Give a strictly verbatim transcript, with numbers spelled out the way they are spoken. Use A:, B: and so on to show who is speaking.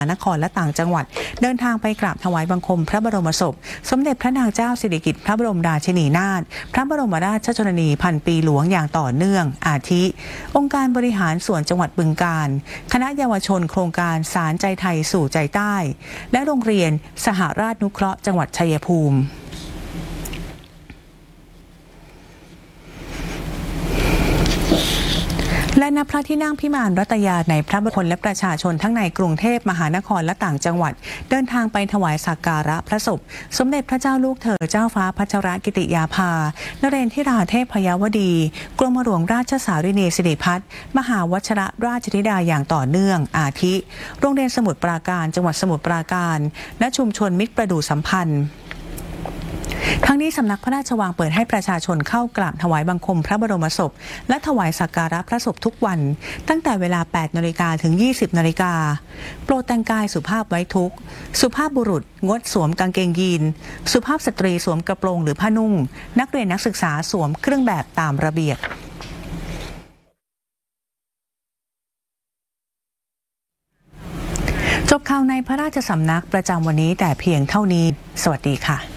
A: นครและต่างจังหวัดเดินทางไปกราบถวายบังคมพระบรมศพสมเด็จพระนางเจ้าสิริกิติ์พระบรมราชินีนาถพระบรมราชชนนีพันปีหลวงอย่างต่อเนื่องอาทิ องค์การบริหารส่วนจังหวัดบึงกาฬคณะเยาวชนโครงการสารใจไทยสู่ใจใต้และโรงเรียนสหราชนุเคราะห์จังหวัดชัยภูมิและณพระที่นั่งพิมานรัตยาในพระบรมและประชาชนทั้งในกรุงเทพมหานครและต่างจังหวัดเดินทางไปถวายสักการะพระศพสมเด็จพระเจ้าลูกเธอเจ้าฟ้าพัชรกิติยาภานเรนทิราเทพยวดีกรมหลวงราชสารินีสิริพัฒน์มหาวชิรราชธิดาอย่างต่อเนื่องอาทิ โรงเรียนสมุทรปราการจังหวัดสมุทรปราการและชุมชนมิตรประดู่สัมพันธ์ทั้งนี้สำนักพระราชวังเปิดให้ประชาชนเข้ากราบถวายบังคมพระบรมศพและถวายสักการะพระศพทุกวันตั้งแต่เวลา แปดนาฬิกา ถึง ยี่สิบนาฬิกาโปรดแต่งกายสุภาพไว้ทุกข์สุภาพบุรุษงดสวมกางเกงยีนสุภาพสตรีสวมกระโปรงหรือผ้านุ่งนักเรียนนักศึกษาสวมเครื่องแบบตามระเบียบจบข่าวในพระราชสำนักประจำวันนี้แต่เพียงเท่านี้สวัสดีค่ะ